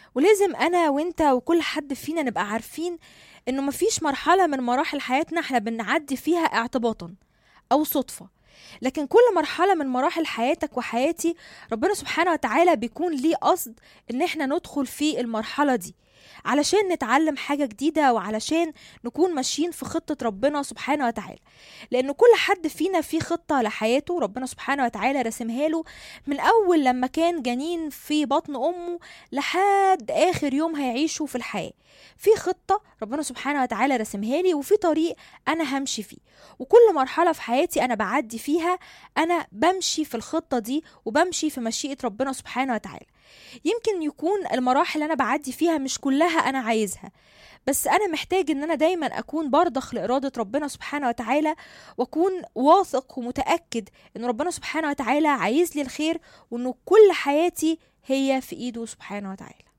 ولازم انا وانت وكل حد فينا نبقى عارفين انه مفيش مرحلة من مراحل حياتنا احنا بنعدي فيها اعتباطا او صدفة، لكن كل مرحلة من مراحل حياتك وحياتي ربنا سبحانه وتعالى بيكون ليه قصد ان احنا ندخل في المرحلة دي علشان نتعلم حاجة جديدة، وعلشان نكون ماشيين في خطة ربنا سبحانه وتعالى. لأن كل حد فينا في خطة لحياته ربنا سبحانه وتعالى رسمها له من أول لما كان جنين في بطن أمه لحد آخر يوم هيعيشه في الحياة. في خطة ربنا سبحانه وتعالى رسمها لي، وفي طريق أنا همشي فيه، وكل مرحلة في حياتي أنا بعدي فيها أنا بمشي في الخطة دي وبمشي في مشيئة ربنا سبحانه وتعالى. يمكن يكون المراحل اللي أنا بعدي فيها مش كلها أنا عايزها، بس أنا محتاج إن أنا دايما أكون برضخ لإرادة ربنا سبحانه وتعالى، وأكون واثق ومتأكد إن ربنا سبحانه وتعالى عايز لي الخير، وإنه كل حياتي هي في إيده سبحانه وتعالى.